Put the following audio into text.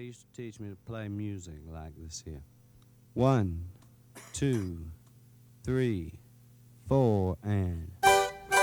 used to teach me to play music like this here. 1, 2, 3, 4, and